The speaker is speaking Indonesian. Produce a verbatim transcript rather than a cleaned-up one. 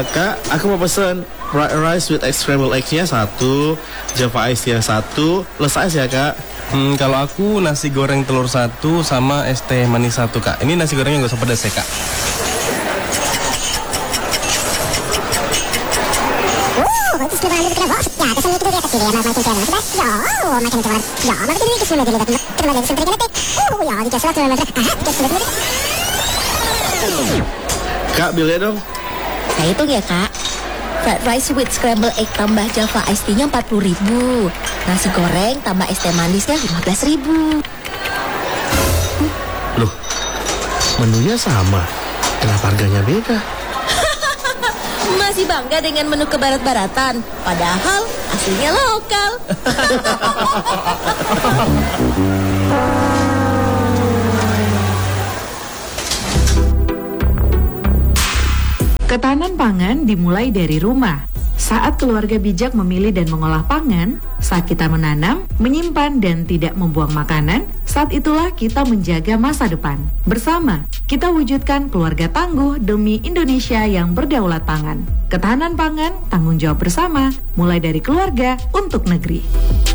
Kak, aku mau pesen fried rice with egg scrambled eggs-nya satu, Java Ice-nya satu, less ice ya Kak. Hmm, kalau aku nasi goreng telur satu sama es teh manis satu Kak. Ini nasi gorengnya nggak usah pedas ya Kak. Kak, bilnya dong. Saya hitung ya Kak. Fried rice with scrambled egg tambah Java Iced Tea-nya empat puluh ribu. Nasi goreng tambah es teh manisnya lima belas ribu. Loh, menunya sama. Kenapa harganya beda? Masih bangga dengan menu kebarat-baratan, padahal aslinya lokal. Ketahanan pangan dimulai dari rumah. Saat keluarga bijak memilih dan mengolah pangan, saat kita menanam, menyimpan dan tidak membuang makanan, saat itulah kita menjaga masa depan. Bersama, kita wujudkan keluarga tangguh demi Indonesia yang berdaulat pangan. Ketahanan pangan, tanggung jawab bersama, mulai dari keluarga untuk negeri.